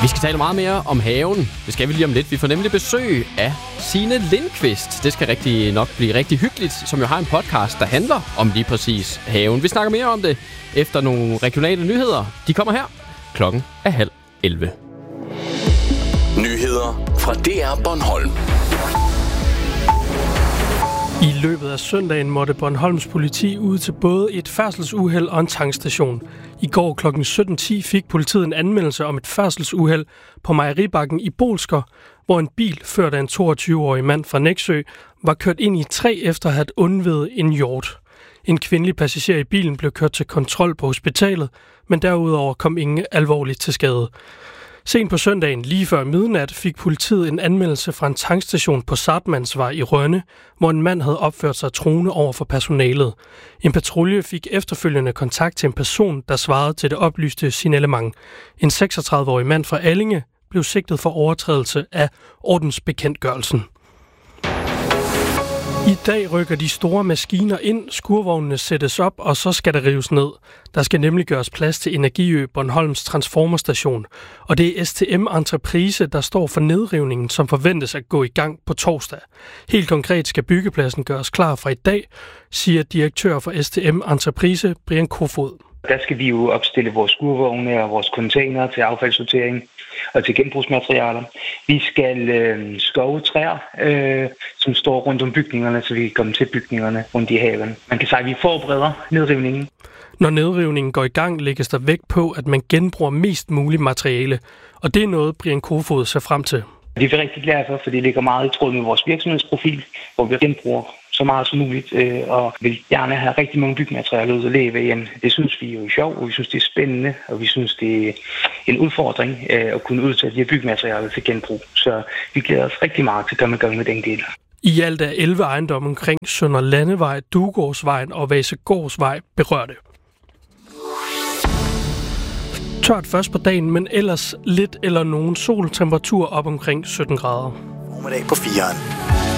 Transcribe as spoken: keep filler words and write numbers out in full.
Vi skal tale meget mere om haven. Det skal vi lige om lidt. Vi får nemlig besøg af Signe Lindqvist. Det skal rigtig nok blive rigtig hyggeligt, som jo har en podcast, der handler om lige præcis haven. Vi snakker mere om det efter nogle regionale nyheder. De kommer her. Klokken er halv elleve. Nyheder fra D R Bornholm. I løbet af søndagen måtte Bornholms politi ud til både et færdselsuheld og en tankstation. I går klokken sytten ti fik politiet en anmeldelse om et færdselsuheld på Mejeribakken i Bolsker, hvor en bil ført af en toogtyve-årig mand fra Nexø var kørt ind i et træ efter at have undvedet en hjort. En kvindelig passager i bilen blev kørt til kontrol på hospitalet, men derudover kom ingen alvorligt til skade. Sent på søndagen, lige før midnat, fik politiet en anmeldelse fra en tankstation på Sartmannsvej i Rønne, hvor en mand havde opført sig truende over for personalet. En patrulje fik efterfølgende kontakt til en person, der svarede til det oplyste signalement. En seksogtredive-årig mand fra Allinge blev sigtet for overtrædelse af ordensbekendtgørelsen. I dag rykker de store maskiner ind, skurvognene sættes op, og så skal der rives ned. Der skal nemlig gøres plads til Energiø Bornholms transformerstation. Og det er S T M Entreprise, der står for nedrivningen, som forventes at gå i gang på torsdag. Helt konkret skal byggepladsen gøres klar fra i dag, siger direktør for S T M Entreprise, Brian Kofod. Der skal vi jo opstille vores skurvogne og vores container til affaldssortering og til genbrugsmaterialer. Vi skal øh, skove træer, øh, som står rundt om bygningerne, så vi kan komme til bygningerne rundt i haven. Man kan sige, at vi forbereder nedrivningen. Når nedrivningen går i gang, lægges der vægt på, at man genbruger mest muligt materiale. Og det er noget, Brian Kofod ser frem til. Det er vi rigtig glade for, for det ligger meget i tråd med vores virksomhedsprofil, hvor vi genbruger så meget som muligt, øh, og vil gerne have rigtig mange byggematerialer ud at leve igen. Det synes vi jo er sjovt, og vi synes, det er spændende, og vi synes, det er en udfordring øh, at kunne udtage de her byggematerialer til genbrug. Så vi glæder os rigtig meget til at komme i gang med den del. I alt er elleve ejendomme omkring Sønder Landevej, Dugårdsvejen og Vasegårdsvej berørte. Tørt først på dagen, men ellers lidt eller nogen sol, temperatur op omkring sytten grader. Formiddag på fireren.